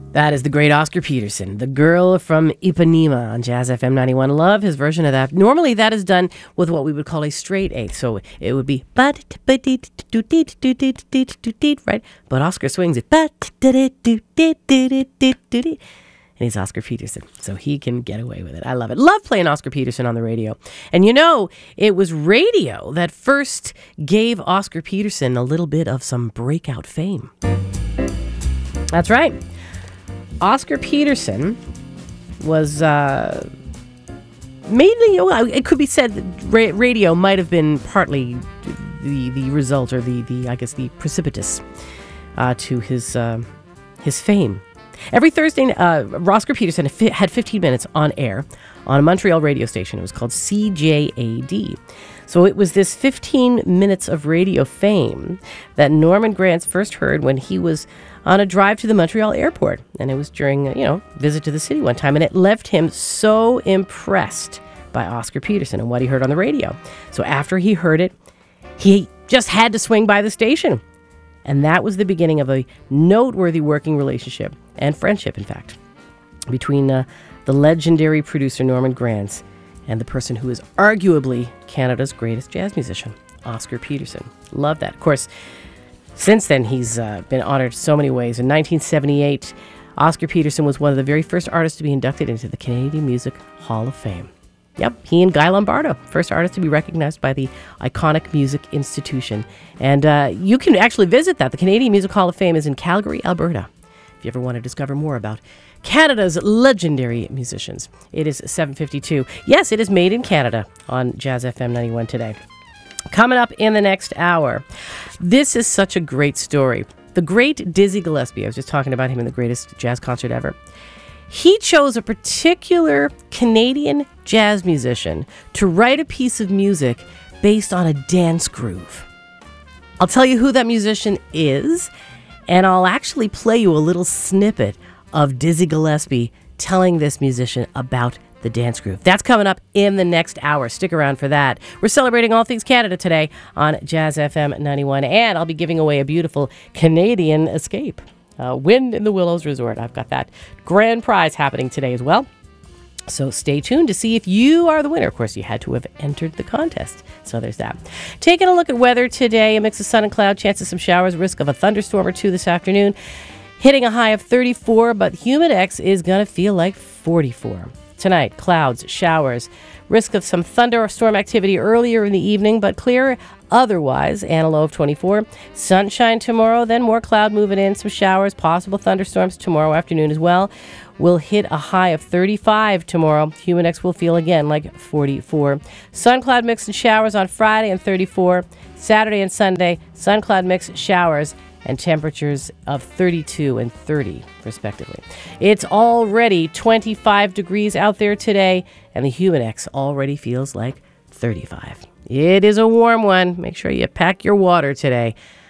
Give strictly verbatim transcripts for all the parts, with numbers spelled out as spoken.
That is the great Oscar Peterson, The Girl from Ipanema on Jazz F M ninety-one. Love his version of that. Normally that is done with what we would call a straight eighth. So it would be, right? But Oscar swings it. And he's Oscar Peterson, so he can get away with it. I love it. Love playing Oscar Peterson on the radio. And you know, it was radio that first gave Oscar Peterson a little bit of some breakout fame. That's right. Oscar Peterson was uh, mainly, well, it could be said that ra- radio might have been partly the the result, or the, the I guess, the precipitous uh, to his uh, his fame. Every Thursday, uh, Oscar Peterson had fifteen minutes on air on a Montreal radio station. It was called C J A D. So it was this fifteen minutes of radio fame that Norman Granz first heard when he was on a drive to the Montreal airport. And it was during a, you know, visit to the city one time. And it left him so impressed by Oscar Peterson and what he heard on the radio. So after he heard it, he just had to swing by the station. And that was the beginning of a noteworthy working relationship, and friendship, in fact, between uh, the legendary producer Norman Granz and the person who is arguably Canada's greatest jazz musician, Oscar Peterson. Love that. Of course, since then, he's uh, been honored so many ways. In nineteen seventy-eight, Oscar Peterson was one of the very first artists to be inducted into the Canadian Music Hall of Fame. Yep, he and Guy Lombardo, first artists to be recognized by the iconic music institution. And uh, you can actually visit that. The Canadian Music Hall of Fame is in Calgary, Alberta, if you ever want to discover more about Canada's legendary musicians. It is seven fifty-two. Yes, it is made in Canada on Jazz F M ninety-one today. Coming up in the next hour, this is such a great story. The great Dizzy Gillespie, I was just talking about him in the greatest jazz concert ever. He chose a particular Canadian jazz musician to write a piece of music based on a dance groove. I'll tell you who that musician is, and I'll actually play you a little snippet of Dizzy Gillespie telling this musician about the dance groove. That's coming up in the next hour. Stick around for that. We're celebrating all things Canada today on Jazz F M ninety-one, and I'll be giving away a beautiful Canadian Escape. Uh, Wind in the Willows Resort. I've got that grand prize happening today as well. So stay tuned to see if you are the winner. Of course, you had to have entered the contest. So there's that. Taking a look at weather today, a mix of sun and cloud, chance of some showers, risk of a thunderstorm or two this afternoon. Hitting a high of thirty-four, but Humidex is going to feel like forty-four. Tonight, clouds, showers, risk of some thunderstorm activity earlier in the evening, but clear otherwise, and a low of twenty-four. Sunshine tomorrow, then more cloud moving in, some showers, possible thunderstorms tomorrow afternoon as well. We'll hit a high of thirty-five tomorrow. Humidex will feel again like forty-four. Sun cloud mix and showers on Friday and thirty-four. Saturday and Sunday, sun cloud mix, showers, and temperatures of thirty-two and thirty, respectively. It's already twenty-five degrees out there today, and the Humidex already feels like thirty-five. It is a warm one. Make sure you pack your water today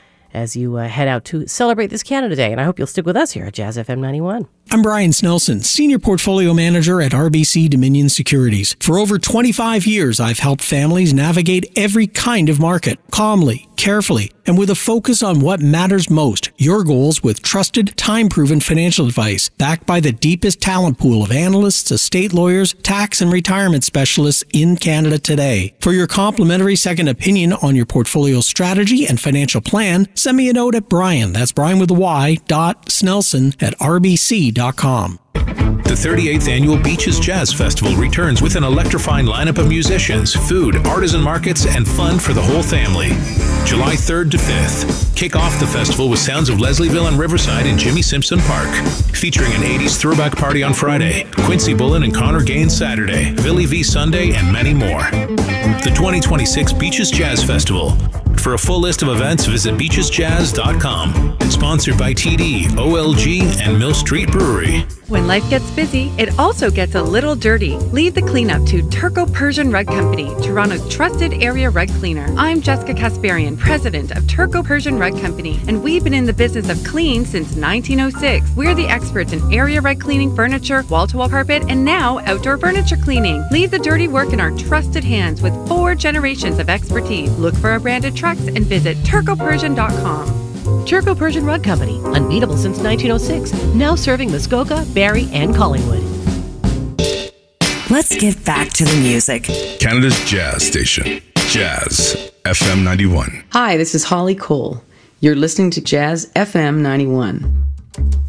as you uh, head out to celebrate this Canada Day, and I hope you'll stick with us here at Jazz F M ninety-one. I'm Brian Snelson, Senior Portfolio Manager at R B C Dominion Securities. For over twenty-five years, I've helped families navigate every kind of market, calmly, carefully, and with a focus on what matters most, your goals with trusted, time-proven financial advice, backed by the deepest talent pool of analysts, estate lawyers, tax and retirement specialists in Canada today. For your complimentary second opinion on your portfolio strategy and financial plan, send me a note at Brian, that's Brian with a Y, dot Snelson at R B C dot com. The thirty-eighth Annual Beaches Jazz Festival returns with an electrifying lineup of musicians, food, artisan markets, and fun for the whole family. July third to fifth. Kick off the festival with sounds of Leslieville and Riverside in Jimmy Simpson Park. Featuring an eighties throwback party on Friday, Quincy Bullen and Connor Gaines Saturday, Billy V Sunday, and many more. The twenty twenty-six Beaches Jazz Festival. For a full list of events, visit beaches jazz dot com. Sponsored by T D, O L G, and Mill Street Brewery. When life gets busy, it also gets a little dirty. Leave the cleanup to Turco Persian Rug Company, Toronto's trusted area rug cleaner. I'm Jessica Kasparian, president of Turco Persian Rug Company, and we've been in the business of clean since nineteen oh six. We're the experts in area rug cleaning, furniture, wall-to-wall carpet, and now outdoor furniture cleaning. Leave the dirty work in our trusted hands with four generations of expertise. Look for our branded trucks and visit turco persian dot com. Turco Persian Rug Company, unbeatable since nineteen oh six, now serving Muskoka, Barrie, and Collingwood. Let's get back to the music. Canada's jazz station, Jazz F M ninety-one. Hi, this is Holly Cole. You're listening to Jazz F M ninety-one.